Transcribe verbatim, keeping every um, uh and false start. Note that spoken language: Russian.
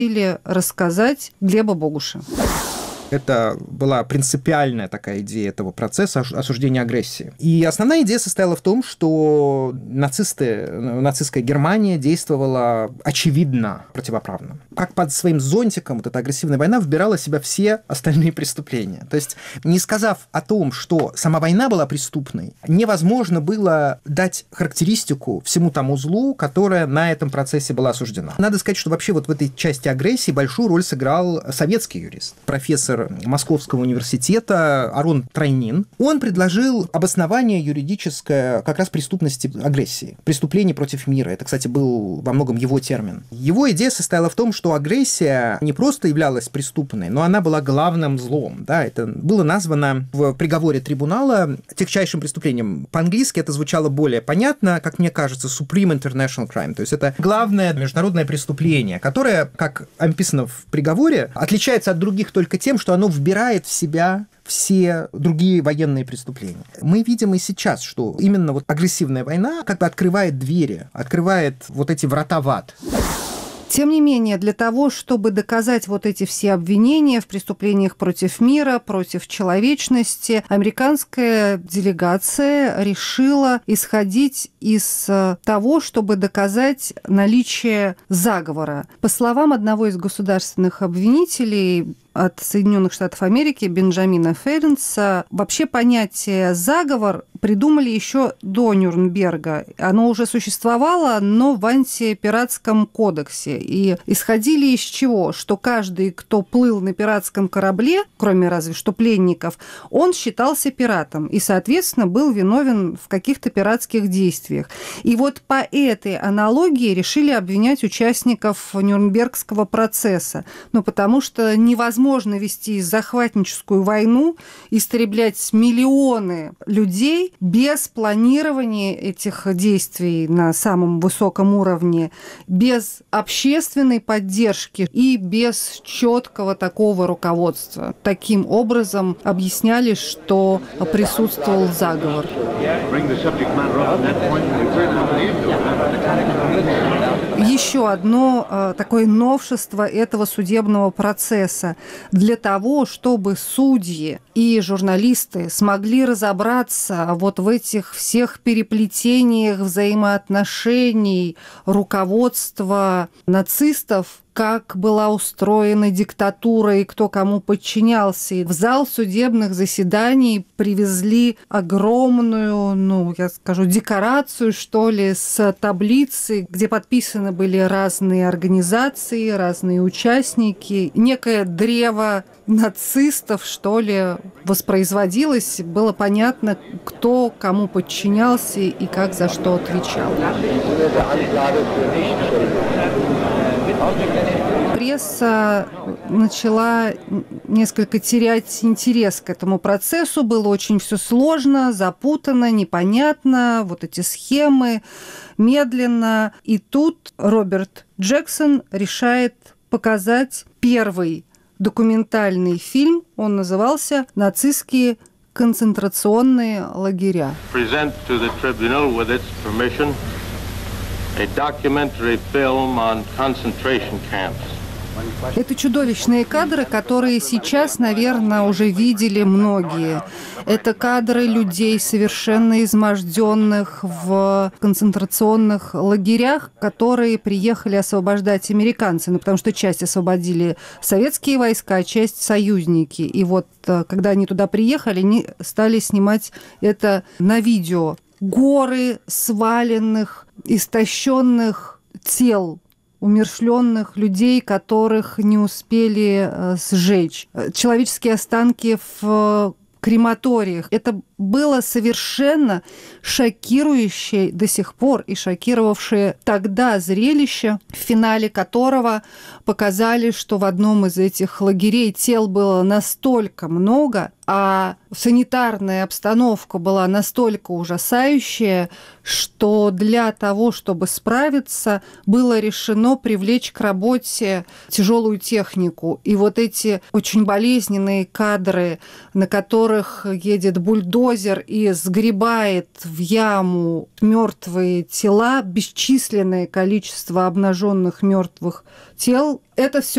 или рассказать Глеба Богуша. Это была принципиальная такая идея этого процесса осуждения агрессии. И основная идея состояла в том, что нацисты, нацистская Германия действовала очевидно противоправно. Как под своим зонтиком вот эта агрессивная война вбирала в себя все остальные преступления. То есть, не сказав о том, что сама война была преступной, невозможно было дать характеристику всему тому злу, которое на этом процессе было осуждено. Надо сказать, что вообще вот в этой части агрессии большую роль сыграл советский юрист, профессор Московского университета Арон Тройнин. Он предложил обоснование юридическое как раз преступности агрессии, преступление против мира. Это, кстати, был во многом его термин. Его идея состояла в том, что агрессия не просто являлась преступной, но она была главным злом. Да? Это было названо в приговоре трибунала тягчайшим преступлением. По-английски это звучало более понятно, как мне кажется, Supreme International Crime. То есть это главное международное преступление, которое, как описано в приговоре, отличается от других только тем, что оно вбирает в себя все другие военные преступления. Мы видим и сейчас, что именно вот агрессивная война как бы открывает двери, открывает вот эти врата в ад. Тем не менее, для того, чтобы доказать вот эти все обвинения в преступлениях против мира, против человечности, американская делегация решила исходить из того, чтобы доказать наличие заговора. По словам одного из государственных обвинителей от Соединенных Штатов Америки, Бенджамина Ференса, вообще понятие «заговор» придумали еще до Нюрнберга. Оно уже существовало, но в антипиратском кодексе. И исходили из чего? Что каждый, кто плыл на пиратском корабле, кроме разве что пленников, он считался пиратом и, соответственно, был виновен в каких-то пиратских действиях. И вот по этой аналогии решили обвинять участников Нюрнбергского процесса. Ну, потому что невозможно Можно вести захватническую войну, истреблять миллионы людей без планирования этих действий на самом высоком уровне, без общественной поддержки и без четкого такого руководства. Таким образом объясняли, что присутствовал заговор. Еще одно э, такое новшество этого судебного процесса. Для того, чтобы судьи и журналисты смогли разобраться вот в этих всех переплетениях взаимоотношений руководства нацистов, как была устроена диктатура и кто кому подчинялся. И в зал судебных заседаний привезли огромную, ну, я скажу, декорацию, что ли, с таблицей, где подписаны были разные организации, разные участники. Некое древо нацистов, что ли, воспроизводилось. Было понятно, кто кому подчинялся и как за что отвечал. Пресса начала несколько терять интерес к этому процессу. Было очень все сложно, запутано, непонятно. Вот эти схемы, медленно. И тут Роберт Джексон решает показать первый документальный фильм. Он назывался «Нацистские концентрационные лагеря». A documentary film on concentration camps. Это чудовищные кадры, которые сейчас, наверное, уже видели многие. Это кадры людей, совершенно изможденных в концентрационных лагерях, которые приехали освобождать американцы. Ну, потому что часть освободили советские войска, а часть союзники. И вот, когда они туда приехали, они стали снимать это на видео. Горы сваленных, истощенных тел, умершленных людей, которых не успели э, сжечь. Человеческие останки в крематориях. Это было совершенно шокирующее до сих пор и шокировавшее тогда зрелище, в финале которого показали, что в одном из этих лагерей тел было настолько много, а санитарная обстановка была настолько ужасающая, что для того, чтобы справиться, было решено привлечь к работе тяжелую технику. И вот эти очень болезненные кадры, на которых едет бульдозер и сгребает в яму мертвые тела, бесчисленное количество обнаженных мертвых тел, это все